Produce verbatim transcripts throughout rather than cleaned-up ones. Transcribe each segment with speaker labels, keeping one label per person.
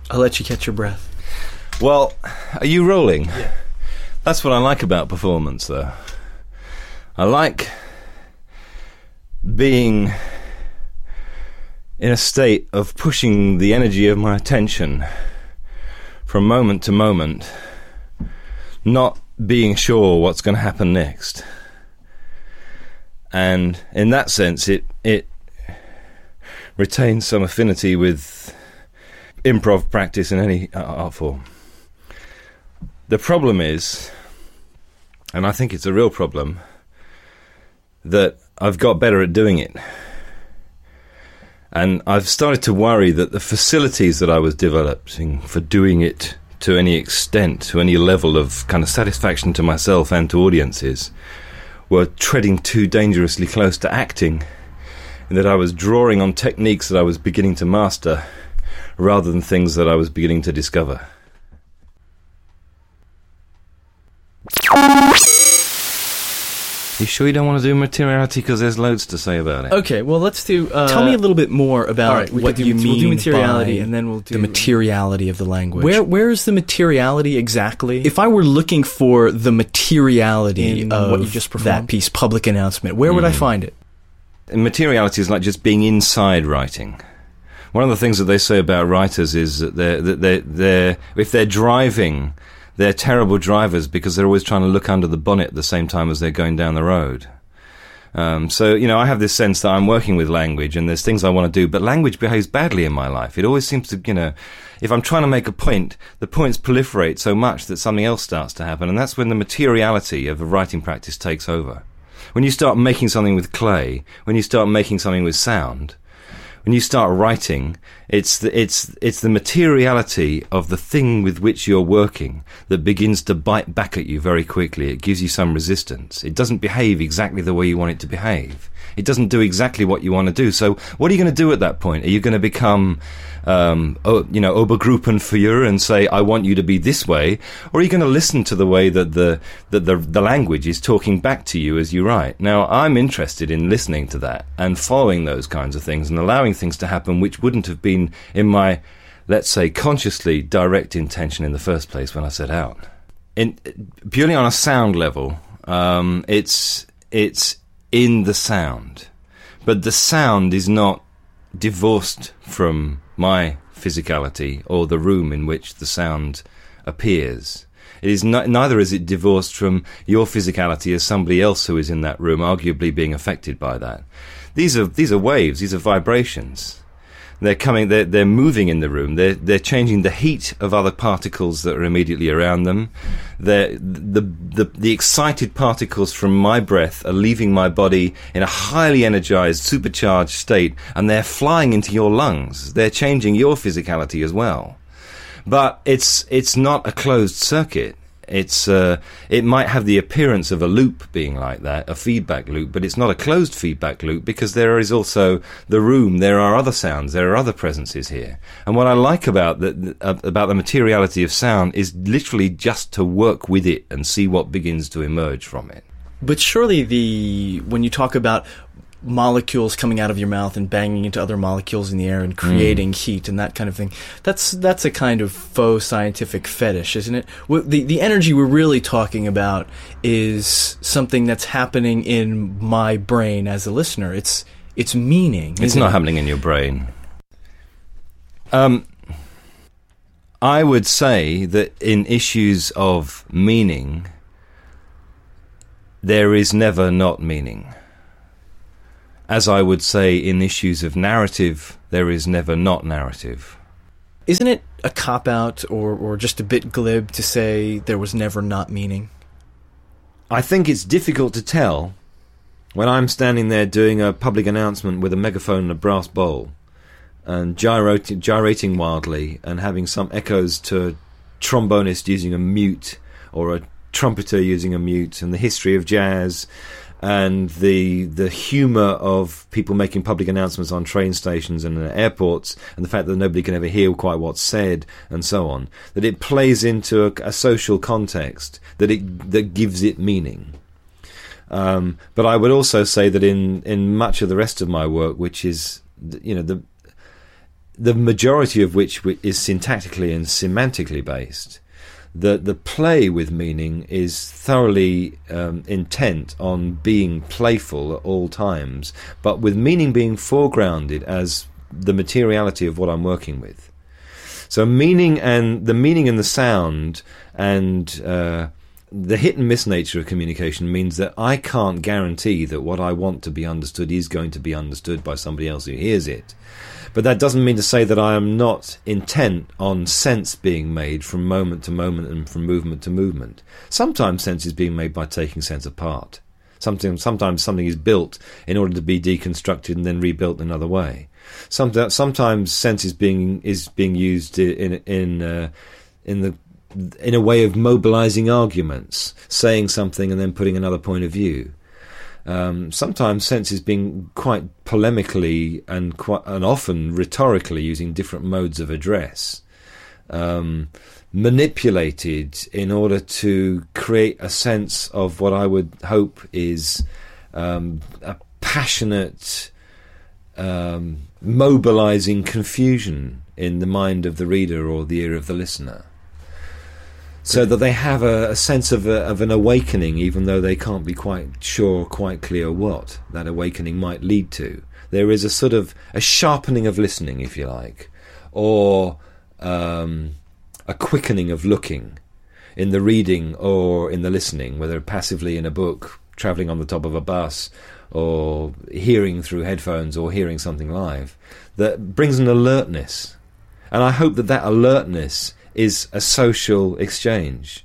Speaker 1: I'll let you catch your breath.
Speaker 2: Well, are you rolling?
Speaker 1: Yeah.
Speaker 2: That's what I like about performance, though. I like being in a state of pushing the energy of my attention from moment to moment, not being sure what's going to happen next. And in that sense, it it retains some affinity with improv practice in any art form. The problem is, and I think it's a real problem, that I've got better at doing it. And I've started to worry that the facilities that I was developing for doing it to any extent, to any level of kind of satisfaction to myself and to audiences, were treading too dangerously close to acting, and that I was drawing on techniques that I was beginning to master rather than things that I was beginning to discover. You sure you don't want to do materiality? Because there's loads to say about it.
Speaker 1: Okay, well, let's do... Uh,
Speaker 3: Tell me a little bit more about
Speaker 1: right,
Speaker 3: what
Speaker 1: do,
Speaker 3: you mean
Speaker 1: we'll do materiality,
Speaker 3: by
Speaker 1: and then we'll do...
Speaker 3: the materiality of the language.
Speaker 1: Where Where is the materiality exactly?
Speaker 3: If I were looking for the materiality
Speaker 1: In
Speaker 3: of
Speaker 1: what you just performed?
Speaker 3: that piece, public announcement, where would
Speaker 2: Mm.
Speaker 3: I find it?
Speaker 2: And materiality is like just being inside writing. One of the things that they say about writers is that they're, that they're, they're if they're driving, they're terrible drivers because they're always trying to look under the bonnet at the same time as they're going down the road. Um, so, you know, I have this sense that I'm working with language and there's things I want to do, but language behaves badly in my life. It always seems to, you know, if I'm trying to make a point, the points proliferate so much that something else starts to happen, and that's when the materiality of the writing practice takes over. When you start making something with clay, when you start making something with sound, when you start writing, it's the, it's it's the materiality of the thing with which you're working that begins to bite back at you very quickly. It gives you some resistance. It doesn't behave exactly the way you want it to behave. It doesn't do exactly what you want to do. So what are you going to do at that point? Are you going to become, um, oh, you know, Obergruppenführer and say, I want you to be this way? Or are you going to listen to the way that the, that the, the language is talking back to you as you write? Now, I'm interested in listening to that and following those kinds of things and allowing things to happen which wouldn't have been in my, let's say, consciously direct intention in the first place when I set out. In, purely on a sound level, um, it's it's in the sound. But the sound is not divorced from my physicality or the room in which the sound appears. It is not, neither is it divorced from your physicality as somebody else who is in that room, arguably being affected by that. These are these are waves, these are vibrations. They're coming, they're, they're moving in the room. They're, they're changing the heat of other particles that are immediately around them. They're, the, the, the excited particles from my breath are leaving my body in a highly energized, supercharged state, and they're flying into your lungs. They're changing your physicality as well. But it's, it's not a closed circuit. It's uh, it might have the appearance of a loop being like that, a feedback loop, but it's not a closed feedback loop because there is also the room. There are other sounds. There are other presences here. And what I like about the uh, about the materiality of sound is literally just to work with it and see what begins to emerge from it.
Speaker 1: But surely the when you talk about molecules coming out of your mouth and banging into other molecules in the air and creating mm. heat and that kind of thing, that's that's a kind of faux scientific fetish, isn't it? The the energy we're really talking about is something that's happening in my brain as a listener. It's it's meaning.
Speaker 2: It's not it? happening in your brain. Um, I would say that in issues of meaning, there is never not meaning. As I would say, in issues of narrative, there is never not narrative.
Speaker 1: Isn't it a cop-out or, or just a bit glib to say there was never not meaning?
Speaker 2: I think it's difficult to tell when I'm standing there doing a public announcement with a megaphone and a brass bowl and gyrating, gyrating wildly and having some echoes to a trombonist using a mute or a trumpeter using a mute and the history of jazz and the the humour of people making public announcements on train stations and at airports, and the fact that nobody can ever hear quite what's said, and so on, that it plays into a, a social context, that it that gives it meaning. Um, but I would also say that in, in much of the rest of my work, which is, you know, the the majority of which is syntactically and semantically based, the the play with meaning is thoroughly um, intent on being playful at all times, but with meaning being foregrounded as the materiality of what I'm working with. So meaning and the meaning and the sound and uh, the hit and miss nature of communication means that I can't guarantee that what I want to be understood is going to be understood by somebody else who hears it. But that doesn't mean to say that I am not intent on sense being made from moment to moment and from movement to movement. Sometimes sense is being made by taking sense apart. Sometimes, sometimes something is built in order to be deconstructed and then rebuilt another way. Sometimes, sometimes sense is being is being used in in uh, in the in a way of mobilizing arguments, saying something and then putting another point of view. Um, sometimes sense is being quite polemically and quite and often rhetorically using different modes of address, um, manipulated in order to create a sense of what I would hope is um, a passionate, um, mobilizing confusion in the mind of the reader or the ear of the listener, so that they have a, a sense of, a, of an awakening, even though they can't be quite sure, quite clear what that awakening might lead to. There is a sort of a sharpening of listening, if you like, or um, a quickening of looking in the reading or in the listening, whether passively in a book, travelling on the top of a bus, or hearing through headphones or hearing something live, that brings an alertness. And I hope that that alertness is a social exchange.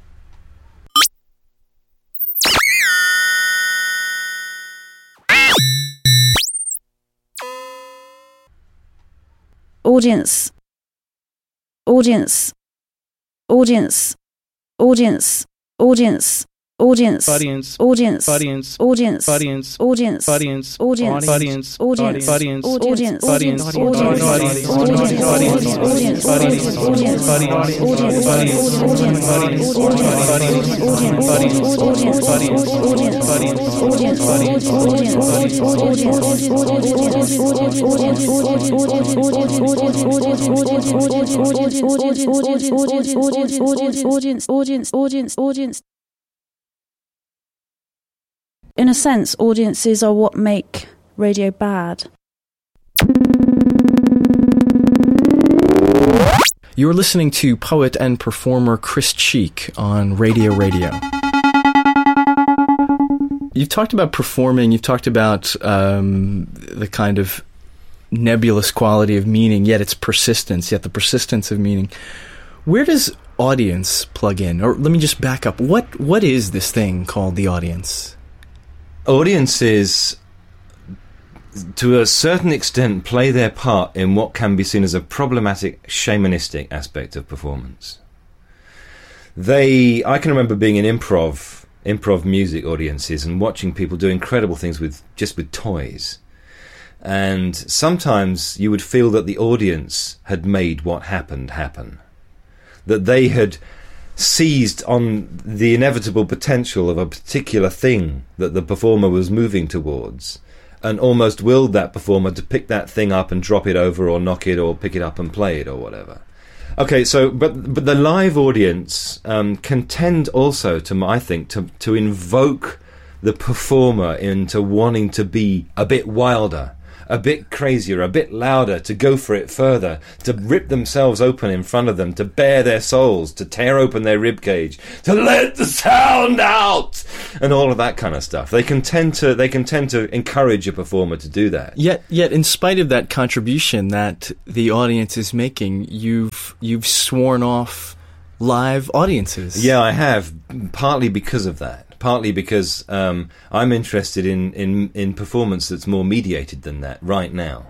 Speaker 4: Audience, audience, audience, audience, audience. Audience,
Speaker 5: audience,
Speaker 4: audience,
Speaker 5: audience,
Speaker 4: audience,
Speaker 5: audience,
Speaker 4: audience,
Speaker 5: audience,
Speaker 4: audience,
Speaker 5: audience,
Speaker 4: audience,
Speaker 5: audience,
Speaker 4: audience,
Speaker 5: audience,
Speaker 4: audience, audience, audience, audience. In a sense, audiences are what make radio bad.
Speaker 3: You're listening to poet and performer Chris Cheek on Radio Radio. You've talked about performing, you've talked about um, the kind of nebulous quality of meaning, yet its persistence, yet the persistence of meaning. Where does audience plug in? Or let me just back up. What What is this thing called the audience?
Speaker 2: Audiences, to a certain extent, play their part in what can be seen as a problematic shamanistic aspect of performance. They, I can remember being in improv, improv music audiences and watching people do incredible things with just with toys. And sometimes you would feel that the audience had made what happened happen, that they had seized on the inevitable potential of a particular thing that the performer was moving towards and almost willed that performer to pick that thing up and drop it over or knock it or pick it up and play it or whatever. Okay, so but but the live audience um, can tend also to, I think, to to invoke the performer into wanting to be a bit wilder, a bit crazier, a bit louder, to go for it further, to rip themselves open in front of them, to bare their souls, to tear open their ribcage, to let the sound out, and all of that kind of stuff. They can tend to they can tend to encourage a performer to do that.
Speaker 3: Yet, yet, in spite of that contribution that the audience is making, you've you've sworn off live audiences.
Speaker 2: Yeah, I have, partly because of that. Partly because um, I'm interested in, in, in performance that's more mediated than that right now.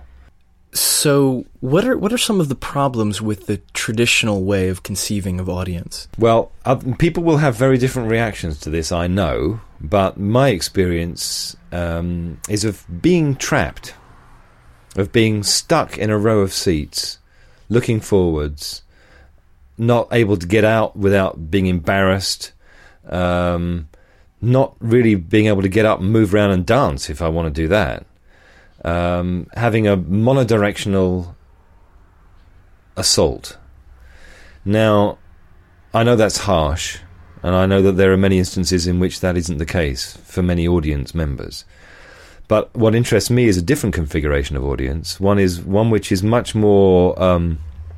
Speaker 3: So what are what are some of the problems with the traditional way of conceiving of audience?
Speaker 2: Well, uh, people will have very different reactions to this, I know, but my experience um, is of being trapped, of being stuck in a row of seats, looking forwards, not able to get out without being embarrassed, um... not really being able to get up and move around and dance if I want to do that. Um, having a monodirectional assault. Now, I know that's harsh, and I know that there are many instances in which that isn't the case for many audience members. But what interests me is a different configuration of audience. One is one which is much more um,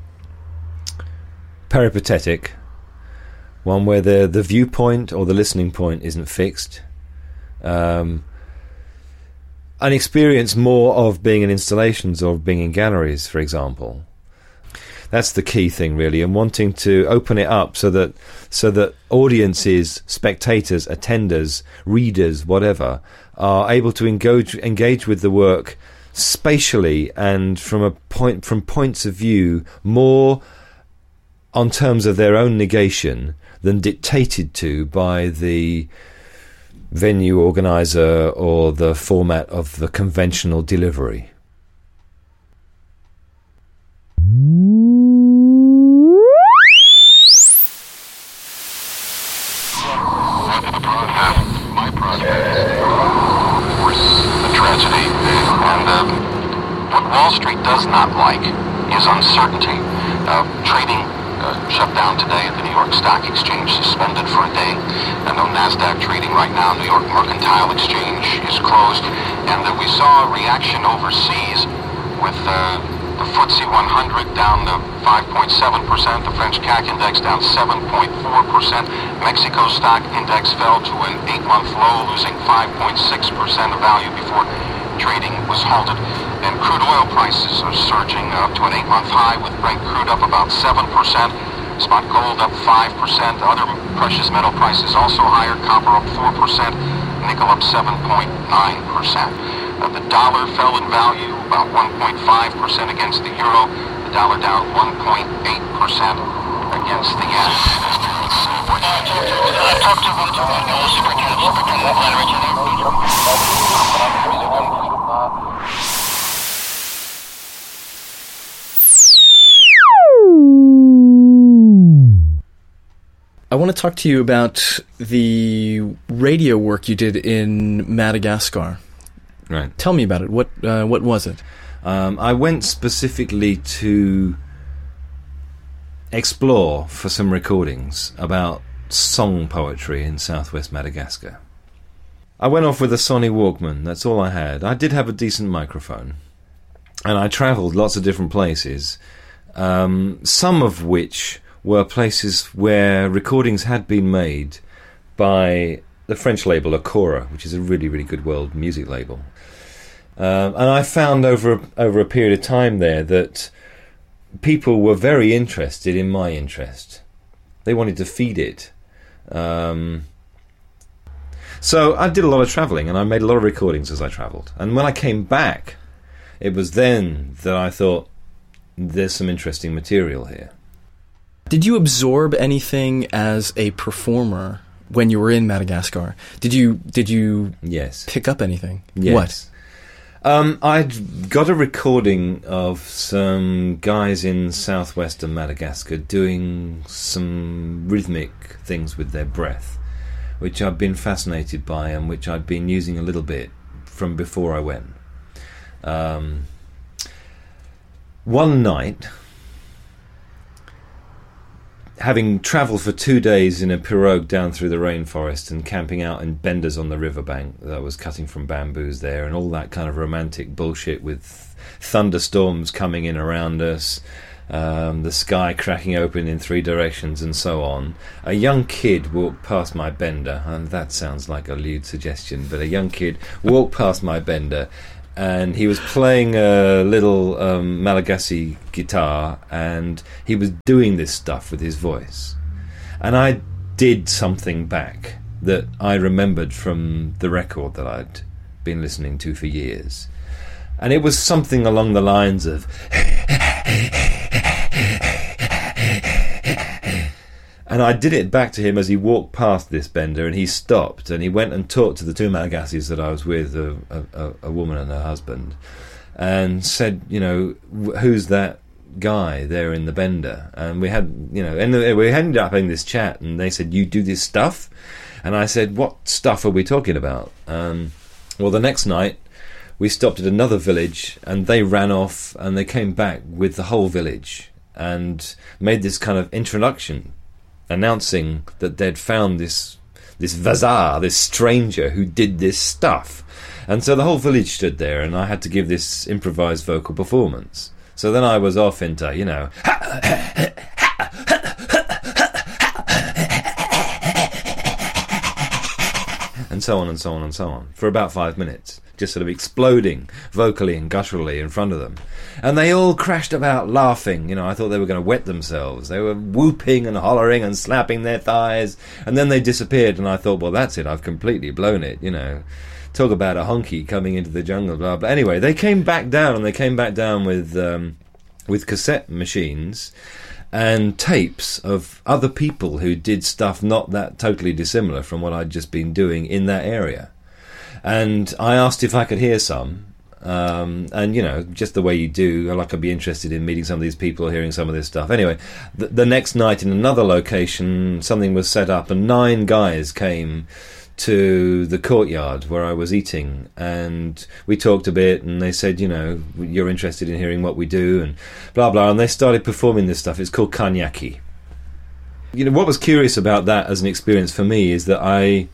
Speaker 2: peripatetic, one where the, the viewpoint or the listening point isn't fixed. Um, an experience more of being in installations or being in galleries, for example. That's the key thing, really, and wanting to open it up so that so that audiences, spectators, attenders, readers, whatever, are able to engage engage with the work spatially and from a point from points of view more on terms of their own negation than dictated to by the venue organizer or the format of the conventional delivery.
Speaker 5: My project was a tragedy, and uh, what Wall Street does not like is uncertainty. Uh, trading uh, shut down today at the New York Stock Exchange, suspended for a day, and on NASDAQ trading right now, New York Mercantile Exchange is closed, and uh, we saw a reaction overseas with uh, the F T S E one hundred down to five point seven percent, the French C A C index down seven point four percent, Mexico stock index fell to an eight-month low, losing five point six percent of value before trading was halted. And crude oil prices are surging up to an eight-month high, with Brent crude up about seven percent, spot gold up five percent, other precious metal prices also higher, copper up four percent, nickel up seven point nine percent. Uh, the dollar fell in value about one point five percent against the euro, the dollar down one point eight percent against the yen.
Speaker 3: I want to talk to you about the radio work you did in Madagascar.
Speaker 2: Right.
Speaker 3: Tell me about it. What uh, what was it?
Speaker 2: Um, I went specifically to explore for some recordings about song poetry in southwest Madagascar. I went off with a Sony Walkman. That's all I had. I did have a decent microphone, and I travelled lots of different places, um, some of which were places where recordings had been made by the French label Acora, which is a really, really good world music label. Um, and I found over over a period of time there that people were very interested in my interest. They wanted to feed it. Um, so I did a lot of travelling, and I made a lot of recordings as I travelled. And when I came back, it was then that I thought, there's some interesting material here.
Speaker 3: Did you absorb anything as a performer when you were in Madagascar? Did you did you
Speaker 2: Yes.
Speaker 3: pick up anything?
Speaker 2: Yes.
Speaker 3: What?
Speaker 2: Um, I'd got a recording of some guys in southwestern Madagascar doing some rhythmic things with their breath, which I'd been fascinated by and which I'd been using a little bit from before I went. Um, one night, having travelled for two days in a pirogue down through the rainforest and camping out in benders on the riverbank that I was cutting from bamboos there, and all that kind of romantic bullshit with thunderstorms coming in around us, um, the sky cracking open in three directions and so on, a young kid walked past my bender, and that sounds like a lewd suggestion, but a young kid walked past my bender, and he was playing a little um, Malagasy guitar, and he was doing this stuff with his voice. And I did something back that I remembered from the record that I'd been listening to for years. And it was something along the lines of... And I did it back to him as he walked past this bender, and he stopped, and he went and talked to the two Malagasys that I was with, a, a, a woman and her husband, and said, you know, who's that guy there in the bender? And we had, you know, and we ended up having this chat, and they said, you do this stuff? And I said, what stuff are we talking about? Um, well, the next night, we stopped at another village, and they ran off, and they came back with the whole village. and made this kind of introduction, announcing that they'd found this this Vazar, this stranger who did this stuff. And so the whole village stood there, and I had to give this improvised vocal performance. So then I was off into, you know, and so on and so on and so on, for about five minutes, just sort of exploding vocally and gutturally in front of them. And they all crashed about laughing. You know, I thought they were going to wet themselves. They were whooping and hollering and slapping their thighs, and then they disappeared, and I thought, well, that's it, I've completely blown it, you know. Talk about a honky coming into the jungle, blah, blah. Anyway, they came back down, and they came back down with um, with cassette machines and tapes of other people who did stuff not that totally dissimilar from what I'd just been doing in that area. And I asked if I could hear some, um, and, you know, just the way you do, like I'd be interested in meeting some of these people, hearing some of this stuff. Anyway, the, the next night in another location, something was set up, and nine guys came to the courtyard where I was eating, and we talked a bit, and they said, you know, you're interested in hearing what we do, and blah blah, and they started performing this stuff. It's called Kanyaki. You know, what was curious about that as an experience for me is that I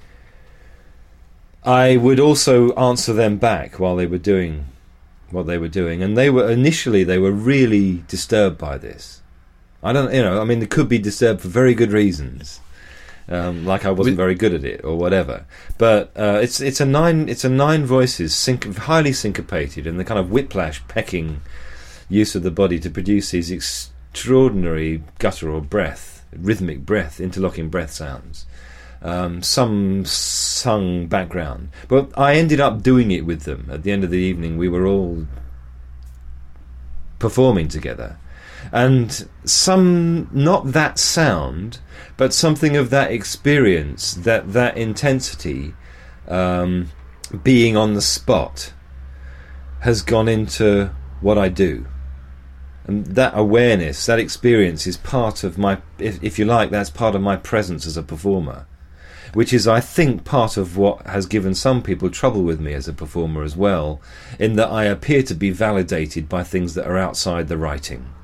Speaker 2: I would also answer them back while they were doing what they were doing, and they were initially they were really disturbed by this. I don't, you know, I mean, they could be disturbed for very good reasons. Um, like I wasn't very good at it or whatever, but uh, it's it's a nine it's a nine voices, sync- highly syncopated, and the kind of whiplash pecking use of the body to produce these extraordinary guttural breath, rhythmic breath, interlocking breath sounds. Um, some sung background, but I ended up doing it with them. At the end of the evening, we were all performing together. And some, not that sound, but something of that experience, that that intensity, um, being on the spot, has gone into what I do. And that awareness, that experience is part of my, if, if you like, that's part of my presence as a performer, which is, I think, part of what has given some people trouble with me as a performer as well, in that I appear to be validated by things that are outside the writing.